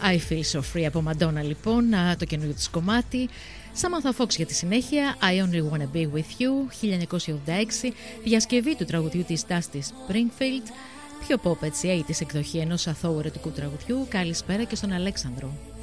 I Feel So Free από Madonna λοιπόν, το καινούριο της κομμάτι. Samantha Fox για τη συνέχεια, I Only Wanna Be With You, 1986, διασκευή του τραγουδιού της Dusty Springfield, πιο pop έτσι, της εκδοχή ενός αθώου ερωτικού τραγουδιού. Καλησπέρα και στον Αλέξανδρο.